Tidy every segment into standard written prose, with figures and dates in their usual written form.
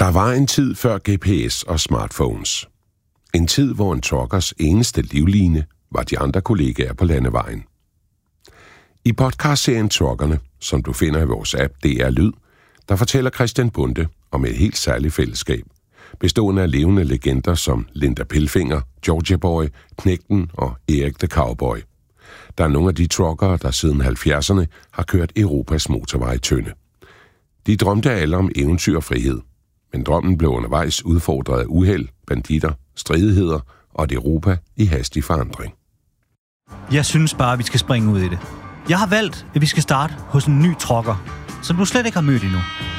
Der var en tid før GPS og smartphones. En tid, hvor en truckers eneste livline var de andre kollegaer på landevejen. I podcastserien Truckerne, som du finder i vores app DR Lyd, der fortæller Christian Bonde om et helt særligt fællesskab, bestående af levende legender som Linda Pilfinger, Georgia Boy, Knægten og Erik the Cowboy. Der er nogle af de truckere, der siden 70'erne har kørt Europas motorvej tynde. De drømte alle om eventyr og frihed, men drømmen blev undervejs udfordret af uheld, banditter, stridigheder og et Europa i hastig forandring. Jeg synes bare, at vi skal springe ud i det. Jeg har valgt, at vi skal starte hos en ny trucker, som du slet ikke har mødt endnu.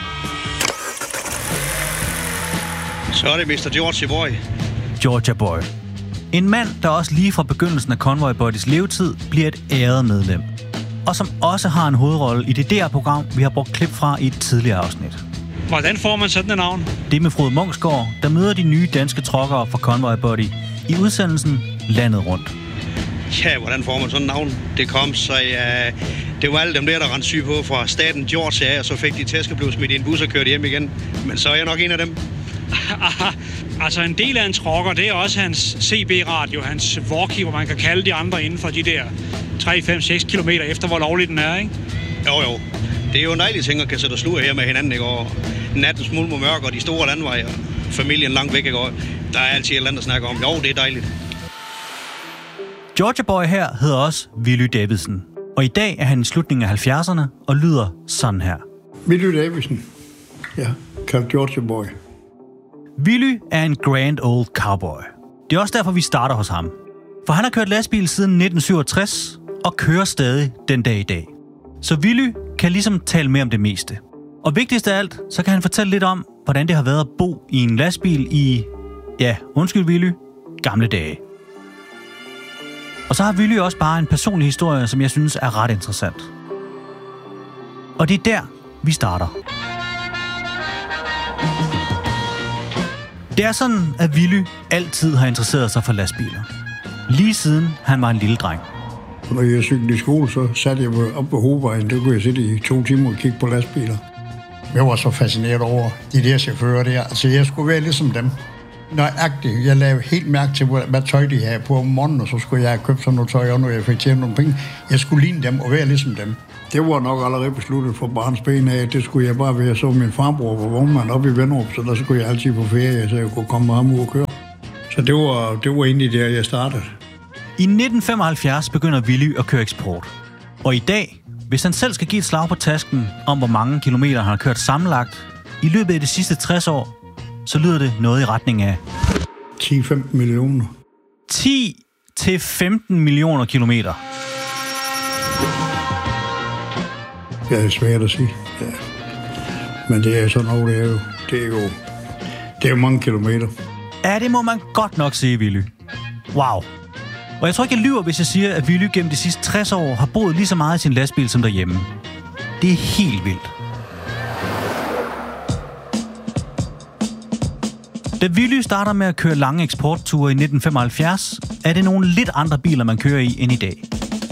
Så er det Mr. Georgia Boy. Georgia Boy. En mand, der også lige fra begyndelsen af Convoy Buddies levetid bliver et æret medlem. Og som også har en hovedrolle i det DR-program, vi har brugt klip fra i et tidligere afsnit. Hvordan får man sådan et navn? Det er med Frode Munksgaard, der møder de nye danske truckere fra Convoy Buddy i udsendelsen Landet Rundt. Ja, hvordan får man sådan et navn? Det kom, så det var alle dem der rendte syg på fra staten Georgia, og så fik de tæsk og blev smidt i en bus og kørte hjem igen. Men så er jeg nok en af dem. Altså en del af en trucker, det er også hans CB-radio, hans walkie, hvor man kan kalde de andre inden for de der 3, 5, 6 kilometer efter, hvor lovligt den er, ikke? Jo. Det er jo en dejlig ting at kan sætte og slure her med hinanden, ikke? Og nattens mulm og mørk og de store landveje og familien langt væk, ikke? Og der er altid et eller andet at snakke om. Jo, det er dejligt. Georgia Boy her hedder også Willy Davidsen. Og i dag er han i slutningen af 70'erne og lyder sådan her. Willy Davidsen. Ja, kaldt Georgia Boy. Willy er en grand old cowboy. Det er også derfor, vi starter hos ham. For han har kørt lastbil siden 1967 og kører stadig den dag i dag. Så Willy kan ligesom tale mere om det meste. Og vigtigst af alt, så kan han fortælle lidt om, hvordan det har været at bo i en lastbil i, ja, undskyld Willy, gamle dage. Og så har Willy også bare en personlig historie, som jeg synes er ret interessant. Og det er der, vi starter. Det er sådan, at Willy altid har interesseret sig for lastbiler. Lige siden han var en lille dreng. Når jeg cyklede i skole, så satte jeg op på hovedvejen. Der kunne jeg sidde i 2 timer og kigge på lastbiler. Jeg var så fascineret over de der chauffører der. Altså, jeg skulle være ligesom dem. Nøjagtigt. Jeg lavede helt mærke til, hvad tøj de havde på om morgenen, og så skulle jeg have købt sådan noget tøj, og når jeg fik tjent nogle penge. Jeg skulle ligne dem og være ligesom dem. Det var nok allerede besluttet for barns ben af, at det skulle jeg bare være. Så min farbror var vognmand oppe i Venderup, så der skulle jeg altid på ferie, så jeg kunne komme med ham ud og køre. Så det var egentlig der, jeg startede. I 1975 begynder Willy at køre eksport. Og i dag, hvis han selv skal give et slag på tasken om, hvor mange kilometer han har kørt sammenlagt i løbet af de sidste 60 år, så lyder det noget i retning af 10-15 millioner. 10-15 millioner kilometer. Ja, det er svært at sige. Ja. Men det er sådan noget, det er jo mange kilometer. Ja, det må man godt nok sige, Willy. Wow. Og jeg tror ikke, jeg lyver, hvis jeg siger, at Willy gennem de sidste 60 år har boet lige så meget i sin lastbil som derhjemme. Det er helt vildt. Da Willy starter med at køre lange eksportture i 1975, er det nogle lidt andre biler, man kører i end i dag.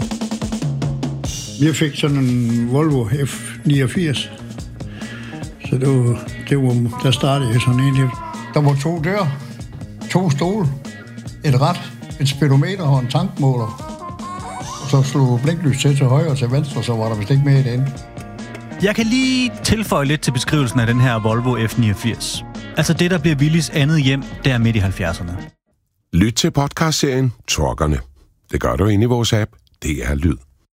Jeg fik sådan en Volvo F89. Så der startede jeg sådan en. Der var 2 døre, 2 stole, et rat, et speedometer og en tankmåler. Og så slog blinklys til højre og til venstre, så var der vist ikke mere i det ende. Jeg kan lige tilføje lidt til beskrivelsen af den her Volvo F89. Altså det, der bliver Willys andet hjem, der midt i 70'erne. Lyt til podcastserien Truckerne. Det gør du inde i vores app DR Lyd.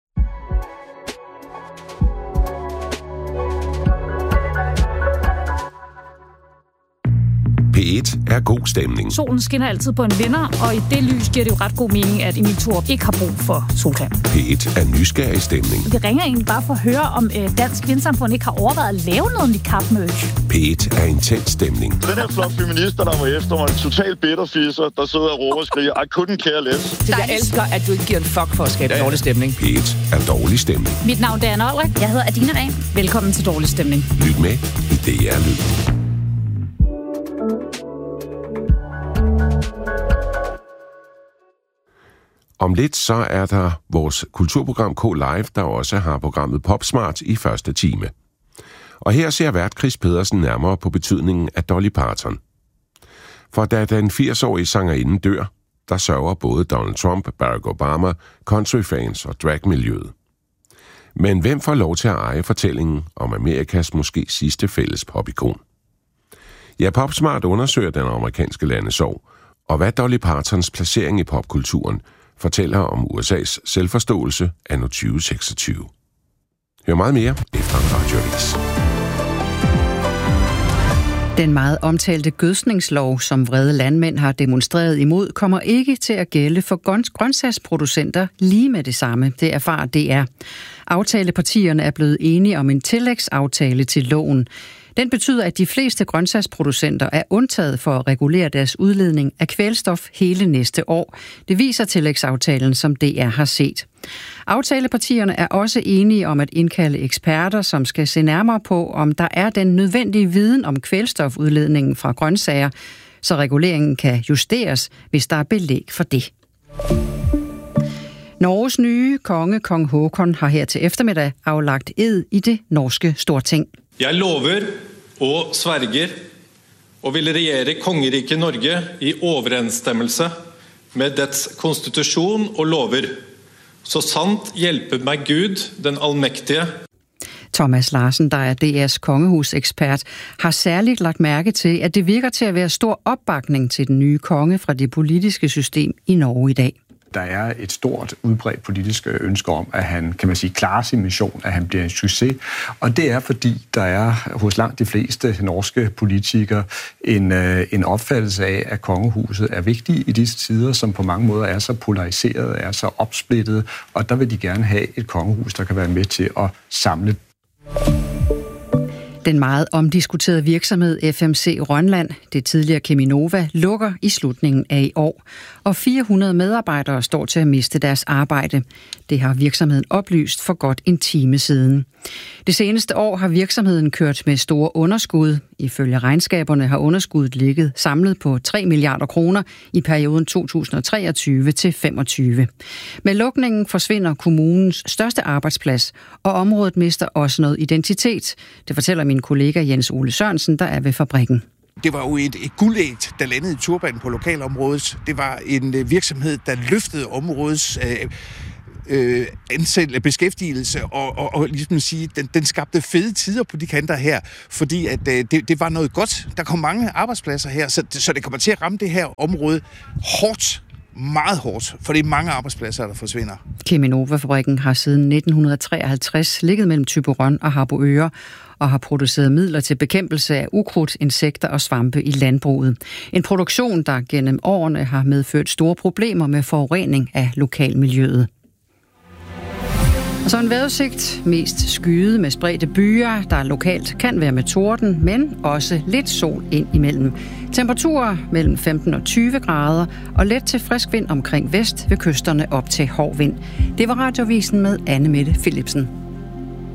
P1 er god stemning. Solen skinner altid på en vinder, og i det lys giver det jo ret god mening, at Emil Thorup ikke har brug for solcreme. P1 er nysgerrig stemning. Vi ringer egentlig bare for at høre, om Dansk Vindsamfund ikke har overvejet at lave noget niqab-merch. P1 er intens stemning. Den her flok feminister, der var efter mig, en total bitterfisser, der sidder og råber og skriger, I couldn't care less. Jeg elsker, at du ikke giver en fuck for at skabe dårlig stemning. P1 er dårlig stemning. Mit navn er Anna Olrik. Jeg hedder Adina Ren. Velkommen til Dårlig Stemning. Lyt med i DR Lyd. Om lidt så er der vores kulturprogram K-Live, der også har programmet Popsmart i første time. Og her ser vært Chris Pedersen nærmere på betydningen af Dolly Parton. For da den 80-årige sangerinde dør, der sørger både Donald Trump, Barack Obama, countryfans og dragmiljøet. Men hvem får lov til at eje fortællingen om Amerikas måske sidste fælles popikon? Ja, PopSmart undersøger den amerikanske landesorg, og hvad Dolly Partons placering i popkulturen fortæller om USA's selvforståelse anno 2026. Hør meget mere efter en radioavis. Den meget omtalte gødskningslov, som vrede landmænd har demonstreret imod, kommer ikke til at gælde for grøntsagsproducenter lige med det samme. Det erfarer DR. Aftalepartierne er blevet enige om en tillægsaftale til loven. Den betyder, at de fleste grøntsagsproducenter er undtaget for at regulere deres udledning af kvælstof hele næste år. Det viser tillægsaftalen, som DR har set. Aftalepartierne er også enige om at indkalde eksperter, som skal se nærmere på, om der er den nødvendige viden om kvælstofudledningen fra grøntsager, så reguleringen kan justeres, hvis der er belæg for det. Norges nye konge, kong Håkon, har her til eftermiddag aflagt ed i det norske storting. Jeg lover og sverger og vil regjere kongeriket Norge i overensstemmelse med dets konstitution og lover. Så sandt hjælpe mig Gud, den almægtige. Thomas Larsen, der er DR's kongehusekspert, har særligt lagt mærke til, at det virker til at være stor opbakning til den nye konge fra det politiske system i Norge i dag. Der er et stort udbredt politisk ønske om, at han, kan man sige, klarer sin mission, at han bliver en succes. Og det er, fordi der er hos langt de fleste norske politikere en opfattelse af, at kongehuset er vigtigt i disse tider, som på mange måder er så polariseret, er så opsplittet. Og der vil de gerne have et kongehus, der kan være med til at samle. Den meget omdiskuterede virksomhed FMC Rønland, det tidligere Cheminova, lukker i slutningen af i år, og 400 medarbejdere står til at miste deres arbejde. Det har virksomheden oplyst for godt en time siden. Det seneste år har virksomheden kørt med store underskud. Ifølge regnskaberne har underskuddet ligget samlet på 3 milliarder kroner i perioden 2023 til 2025. Med lukningen forsvinder kommunens største arbejdsplads, og området mister også noget identitet. Det fortæller min kollega Jens Ole Sørensen, der er ved fabrikken. Det var jo et guldæg, der landede i turbanen på lokalområdet. Det var en virksomhed, der løftede områdets ansættelse, beskæftigelse og ligesom sige, den skabte fede tider på de kanter her, fordi at det var noget godt. Der kom mange arbejdspladser her, så det kommer til at ramme det her område hårdt. Meget hårdt, for det er mange arbejdspladser, der forsvinder. Cheminova-fabrikken har siden 1953 ligget mellem Thyborøn og Harboøre og har produceret midler til bekæmpelse af ukrudt, insekter og svampe i landbruget. En produktion, der gennem årene har medført store problemer med forurening af lokalmiljøet. Og så en vejrudsigt, mest skyet med spredte byer, der lokalt kan være med torden, men også lidt sol ind imellem. Temperaturer mellem 15 og 20 grader, og let til frisk vind omkring vest ved kysterne op til hård vind. Det var Radioavisen med Anne Mette Philipsen.